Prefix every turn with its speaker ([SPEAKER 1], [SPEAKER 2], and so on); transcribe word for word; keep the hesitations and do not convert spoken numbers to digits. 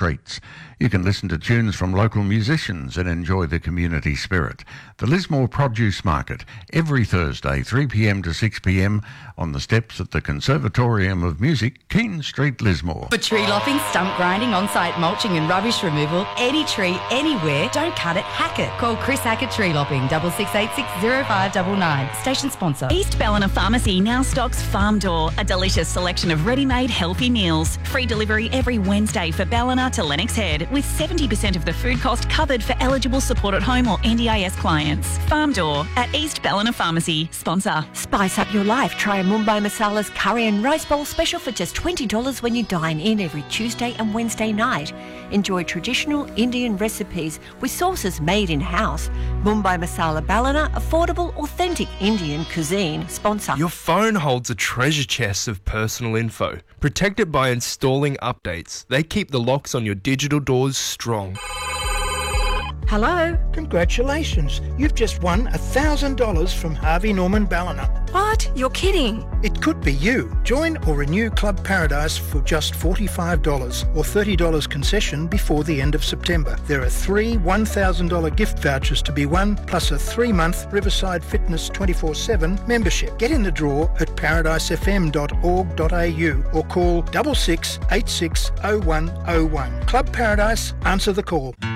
[SPEAKER 1] treats. You can listen to tunes from local musicians and enjoy the community spirit. The Lismore Produce Market, every Thursday, three p m to six p m on the steps at the Conservatorium of Music, Keene Street, Lismore.
[SPEAKER 2] For tree lopping, stump grinding, on-site mulching and rubbish removal, any tree, anywhere, don't cut it, hack it. Call Chris Hackett Tree Lopping, double six eight six zero five nine nine. Station sponsor.
[SPEAKER 3] East Ballina Pharmacy now stocks Farm Door, a delicious selection of ready-made healthy meals. Free delivery every Wednesday for Ballina to Lennox Head, with seventy percent of the food cost covered for eligible support at home or N D I S clients. Farm Door at East Ballina Pharmacy. Sponsor.
[SPEAKER 4] Spice up your life. Try a Mumbai Masala's curry and rice bowl special for just twenty dollars when you dine in every Tuesday and Wednesday night. Enjoy traditional Indian recipes with sauces made in-house. Mumbai Masala Ballina, affordable, authentic Indian cuisine. Sponsor.
[SPEAKER 5] Your phone holds a treasure chest of personal info. Protect it by installing updates. They keep the locks on your digital doors strong.
[SPEAKER 4] Hello?
[SPEAKER 6] Congratulations. You've just won one thousand dollars from Harvey Norman Ballina.
[SPEAKER 4] What? You're kidding.
[SPEAKER 6] It could be you. Join or renew Club Paradise for just forty-five dollars or thirty dollars concession before the end of September. There are three one thousand dollars gift vouchers to be won, plus a three-month Riverside Fitness twenty-four seven membership. Get in the draw at paradise f m dot org dot a u or call six six eight six oh one oh one. Club Paradise, answer the call.